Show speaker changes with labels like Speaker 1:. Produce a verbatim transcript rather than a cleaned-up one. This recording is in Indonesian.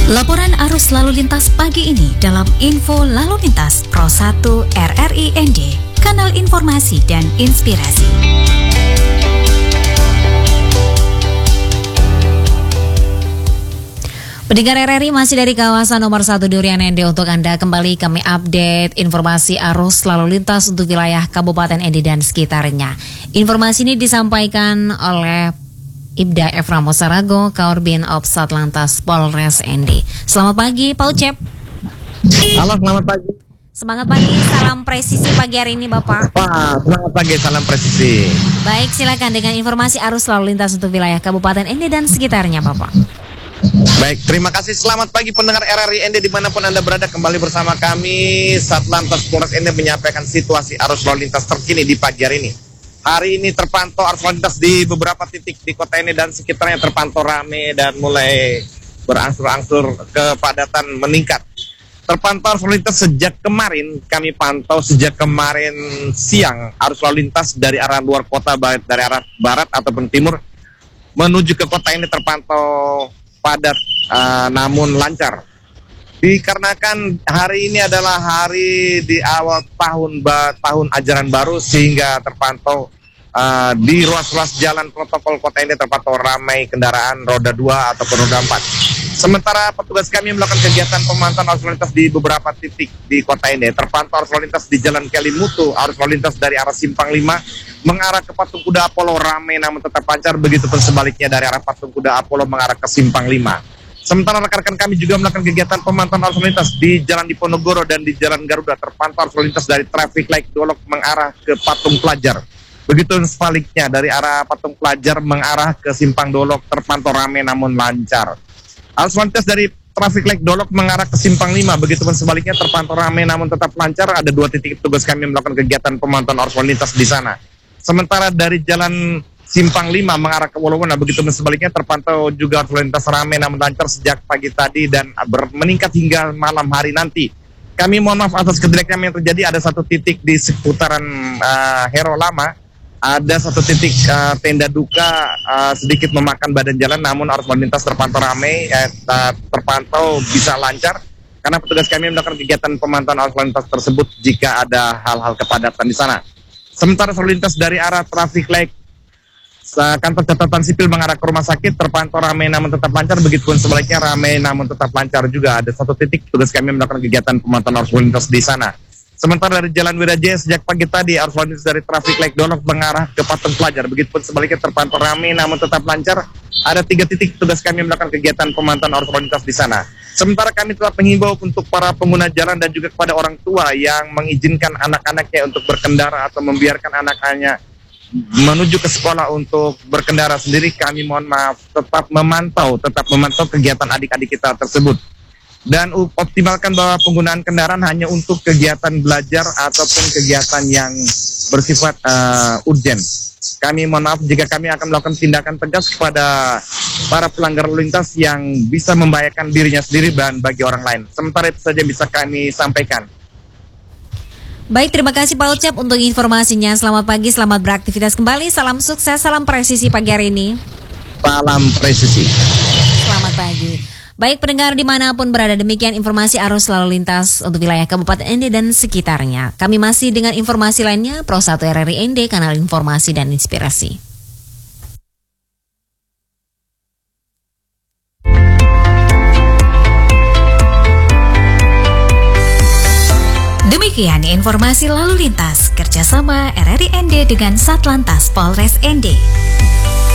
Speaker 1: Laporan arus lalu lintas pagi ini dalam Info Lalu Lintas Pro satu R R I N D, kanal informasi dan inspirasi. Pendengar R R I masih dari kawasan nomor satu Durian N D untuk Anda. Kembali kami update informasi arus lalu lintas untuk wilayah Kabupaten N D dan sekitarnya. Informasi ini disampaikan oleh Ibda Eframo Sarago, Kaurbin of Satlantas Polres N D. Selamat pagi, Pak Ucep.
Speaker 2: Halo, selamat pagi.
Speaker 1: Semangat pagi, salam presisi pagi hari ini, Bapak.
Speaker 2: Wah, selamat pagi, salam presisi.
Speaker 1: Baik, silakan dengan informasi arus lalu lintas untuk wilayah Kabupaten N D dan sekitarnya, Bapak.
Speaker 2: Baik, terima kasih. Selamat pagi pendengar R R I N D dimanapun Anda berada. Kembali bersama kami, Satlantas Polres N D menyampaikan situasi arus lalu lintas terkini di pagi hari ini. Hari ini terpantau arus lalu lintas di beberapa titik di kota ini dan sekitarnya terpantau ramai dan mulai berangsur-angsur kepadatan meningkat. Terpantau arus lalu lintas sejak kemarin, kami pantau sejak kemarin siang arus lalu lintas dari arah luar kota, baik dari arah barat ataupun timur menuju ke kota ini terpantau padat uh, namun lancar. Dikarenakan hari ini adalah hari di awal tahun ba, tahun ajaran baru sehingga terpantau uh, di ruas-ruas jalan protokol kota ini terpantau ramai kendaraan roda dua ataupun roda empat. Sementara petugas kami melakukan kegiatan pemantauan arus lalu lintas di beberapa titik di kota ini. Terpantau arus lalu lintas di Jalan Kelimutu, arus lalu lintas dari arah Simpang lima mengarah ke Patung Kuda Apollo ramai namun tetap lancar, begitupun sebaliknya dari arah Patung Kuda Apollo mengarah ke Simpang lima. Sementara rekan-rekan kami juga melakukan kegiatan pemantauan arus lalu lintas di Jalan Diponegoro dan di Jalan Garuda. Terpantau arus lalu lintas dari traffic light Dolok mengarah ke Patung Pelajar. Begitu sebaliknya dari arah Patung Pelajar mengarah ke Simpang Dolok terpantau ramai namun lancar. Arus lalu lintas dari traffic light Dolok mengarah ke Simpang lima, begitupun sebaliknya terpantau ramai namun tetap lancar. Ada dua titik tugas kami melakukan kegiatan pemantauan arus lalu lintas di sana. Sementara dari Jalan Simpang lima mengarah ke Wolowena, begitupun sebaliknya terpantau juga arus lalu lintas ramai namun lancar sejak pagi tadi dan ber- meningkat hingga malam hari nanti. Kami mohon maaf atas kejelekan yang terjadi. Ada satu titik di seputaran uh, Hero Lama, ada satu titik uh, tenda duka uh, sedikit memakan badan jalan, namun arus lalu lintas terpantau ramai, eh, terpantau bisa lancar karena petugas kami melakukan kegiatan pemantauan arus lalu lintas tersebut jika ada hal-hal kepadatan di sana. Sementara lalu lintas dari arah traffic light kantor catatan sipil mengarah ke rumah sakit terpantau ramai namun tetap lancar, begitupun sebaliknya ramai namun tetap lancar juga. Ada satu titik tugas kami melakukan kegiatan pemantauan arus lalu lintas di sana. Sementara dari Jalan Wirajaya sejak pagi tadi arus lalu lintas dari traffic light Dolok mengarah ke Patung Pelajar, begitupun sebaliknya terpantau ramai namun tetap lancar. Ada tiga titik tugas kami melakukan kegiatan pemantauan arus lalu lintas di sana. Sementara kami telah menghimbau untuk para pengguna jalan dan juga kepada orang tua yang mengizinkan anak-anaknya untuk berkendara atau membiarkan anak-anaknya menuju ke sekolah untuk berkendara sendiri. Kami mohon maaf tetap memantau, tetap memantau kegiatan adik-adik kita tersebut. Dan optimalkan bahwa penggunaan kendaraan hanya untuk kegiatan belajar ataupun kegiatan yang bersifat uh, urgent. Kami mohon maaf jika kami akan melakukan tindakan tegas kepada para pelanggar lalu lintas yang bisa membahayakan dirinya sendiri dan bagi orang lain. Sementara itu saja bisa kami sampaikan.
Speaker 1: Baik, terima kasih Pak Ucep untuk informasinya. Selamat pagi, selamat beraktivitas kembali. Salam sukses, salam presisi pagi hari ini.
Speaker 2: Salam presisi.
Speaker 1: Selamat pagi. Baik pendengar dimanapun berada, demikian informasi arus lalu lintas untuk wilayah Kabupaten N D dan sekitarnya. Kami masih dengan informasi lainnya, Pro satu R R I N D, kanal informasi dan inspirasi. Demikian informasi lalu lintas kerjasama R R I N D dengan Satlantas Polres N D.